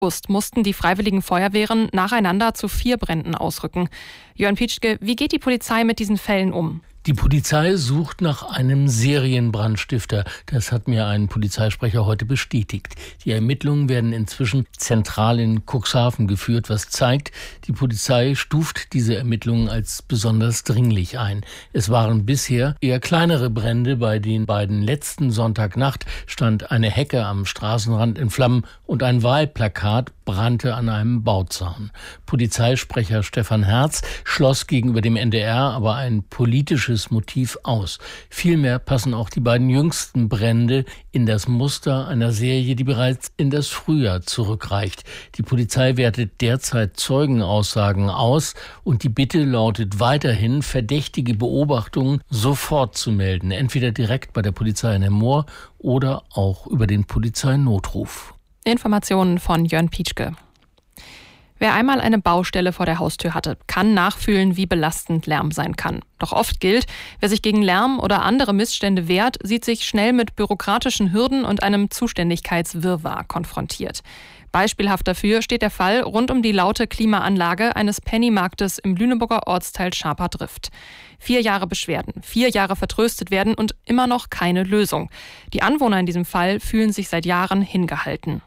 August mussten die freiwilligen Feuerwehren nacheinander zu 4 Bränden ausrücken. Jörn Pietschke, wie geht die Polizei mit diesen Fällen um? Die Polizei sucht nach einem Serienbrandstifter. Das hat mir ein Polizeisprecher heute bestätigt. Die Ermittlungen werden inzwischen zentral in Cuxhaven geführt, was zeigt, die Polizei stuft diese Ermittlungen als besonders dringlich ein. Es waren bisher eher kleinere Brände. Bei den beiden letzten Sonntagnacht stand eine Hecke am Straßenrand in Flammen und ein Wahlplakat brannte an einem Bauzaun. Polizeisprecher Stefan Herz schloss gegenüber dem NDR aber ein politisches Motiv aus. Vielmehr passen auch die beiden jüngsten Brände in das Muster einer Serie, die bereits in das Frühjahr zurückreicht. Die Polizei wertet derzeit Zeugenaussagen aus und die Bitte lautet weiterhin, verdächtige Beobachtungen sofort zu melden, entweder direkt bei der Polizei in Hemmoor oder auch über den Polizeinotruf. Informationen von Jörn Pietschke. Wer einmal eine Baustelle vor der Haustür hatte, kann nachfühlen, wie belastend Lärm sein kann. Doch oft gilt, wer sich gegen Lärm oder andere Missstände wehrt, sieht sich schnell mit bürokratischen Hürden und einem Zuständigkeitswirrwarr konfrontiert. Beispielhaft dafür steht der Fall rund um die laute Klimaanlage eines Pennymarktes im Lüneburger Ortsteil Scharper-Drifft. 4 Jahre Beschwerden, 4 Jahre vertröstet werden und immer noch keine Lösung. Die Anwohner in diesem Fall fühlen sich seit Jahren hingehalten.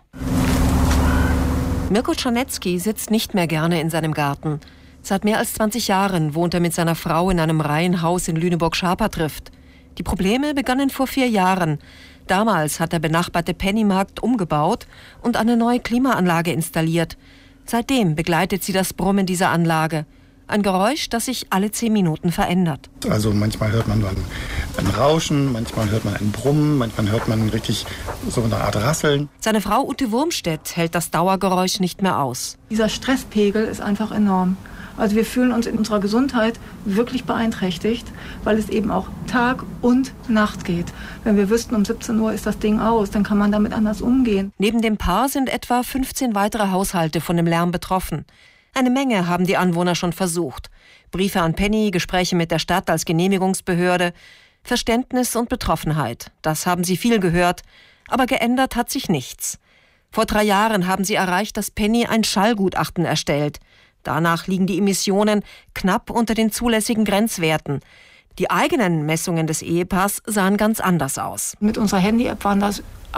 Mirko Czarnecki sitzt nicht mehr gerne in seinem Garten. Seit mehr als 20 Jahren wohnt er mit seiner Frau in einem Reihenhaus in Lüneburg-Scharper-Drifft. Die Probleme begannen vor 4 Jahren. Damals hat der benachbarte Pennymarkt umgebaut und eine neue Klimaanlage installiert. Seitdem begleitet sie das Brummen dieser Anlage. Ein Geräusch, das sich alle 10 Minuten verändert. Also manchmal hört man dann ein Rauschen, manchmal hört man ein Brummen, manchmal hört man richtig so eine Art Rasseln. Seine Frau Ute Wurmstedt hält das Dauergeräusch nicht mehr aus. Dieser Stresspegel ist einfach enorm. Also wir fühlen uns in unserer Gesundheit wirklich beeinträchtigt, weil es eben auch Tag und Nacht geht. Wenn wir wüssten, um 17 Uhr ist das Ding aus, dann kann man damit anders umgehen. Neben dem Paar sind etwa 15 weitere Haushalte von dem Lärm betroffen. Eine Menge haben die Anwohner schon versucht. Briefe an Penny, Gespräche mit der Stadt als Genehmigungsbehörde, Verständnis und Betroffenheit. Das haben sie viel gehört, aber geändert hat sich nichts. Vor 3 Jahren haben sie erreicht, dass Penny ein Schallgutachten erstellt. Danach liegen die Emissionen knapp unter den zulässigen Grenzwerten. Die eigenen Messungen des Ehepaars sahen ganz anders aus. Mit unserer Handy-App waren das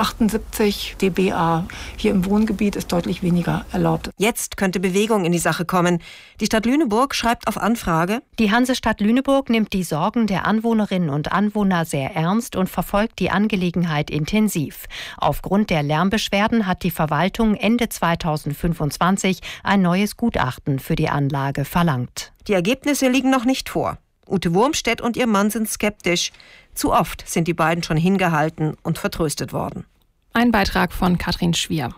78 dBA. Hier im Wohngebiet ist deutlich weniger erlaubt. Jetzt könnte Bewegung in die Sache kommen. Die Stadt Lüneburg schreibt auf Anfrage: Die Hansestadt Lüneburg nimmt die Sorgen der Anwohnerinnen und Anwohner sehr ernst und verfolgt die Angelegenheit intensiv. Aufgrund der Lärmbeschwerden hat die Verwaltung Ende 2025 ein neues Gutachten für die Anlage verlangt. Die Ergebnisse liegen noch nicht vor. Ute Wurmstedt und ihr Mann sind skeptisch. Zu oft sind die beiden schon hingehalten und vertröstet worden. Ein Beitrag von Katrin Schwier.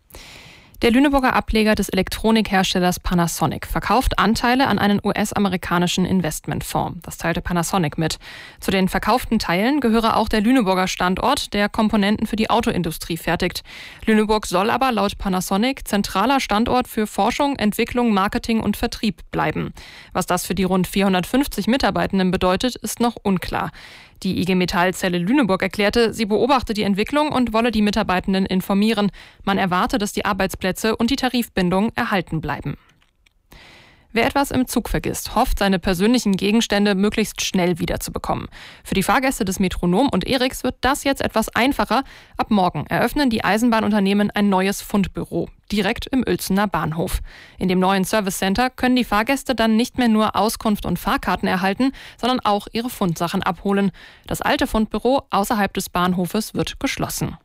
Der Lüneburger Ableger des Elektronikherstellers Panasonic verkauft Anteile an einen US-amerikanischen Investmentfonds. Das teilte Panasonic mit. Zu den verkauften Teilen gehöre auch der Lüneburger Standort, der Komponenten für die Autoindustrie fertigt. Lüneburg soll aber laut Panasonic zentraler Standort für Forschung, Entwicklung, Marketing und Vertrieb bleiben. Was das für die rund 450 Mitarbeitenden bedeutet, ist noch unklar. Die IG Metall-Zelle Lüneburg erklärte, sie beobachte die Entwicklung und wolle die Mitarbeitenden informieren. Man erwarte, dass die Arbeitsplätze und die Tarifbindung erhalten bleiben. Wer etwas im Zug vergisst, hofft, seine persönlichen Gegenstände möglichst schnell wiederzubekommen. Für die Fahrgäste des Metronom und Eriks wird das jetzt etwas einfacher. Ab morgen eröffnen die Eisenbahnunternehmen ein neues Fundbüro, direkt im Uelzener Bahnhof. In dem neuen Service Center können die Fahrgäste dann nicht mehr nur Auskunft und Fahrkarten erhalten, sondern auch ihre Fundsachen abholen. Das alte Fundbüro außerhalb des Bahnhofes wird geschlossen.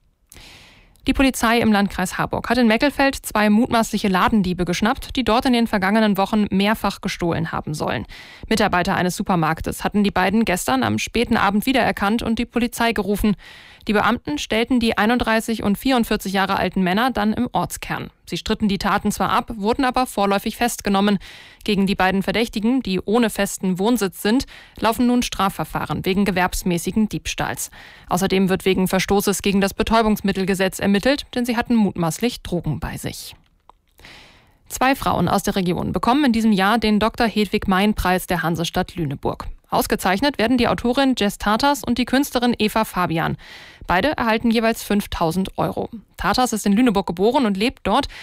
Die Polizei im Landkreis Harburg hat in Meckelfeld 2 mutmaßliche Ladendiebe geschnappt, die dort in den vergangenen Wochen mehrfach gestohlen haben sollen. Mitarbeiter eines Supermarktes hatten die beiden gestern am späten Abend wiedererkannt und die Polizei gerufen. Die Beamten stellten die 31 und 44 Jahre alten Männer dann im Ortskern. Sie stritten die Taten zwar ab, wurden aber vorläufig festgenommen. Gegen die beiden Verdächtigen, die ohne festen Wohnsitz sind, laufen nun Strafverfahren wegen gewerbsmäßigen Diebstahls. Außerdem wird wegen Verstoßes gegen das Betäubungsmittelgesetz ermittelt, denn sie hatten mutmaßlich Drogen bei sich. 2 Frauen aus der Region bekommen in diesem Jahr den Dr. Hedwig-Mein-Preis der Hansestadt Lüneburg. Ausgezeichnet werden die Autorin Jess Tatas und die Künstlerin Eva Fabian. Beide erhalten jeweils 5.000 €. Tatas ist in Lüneburg geboren und lebt dort.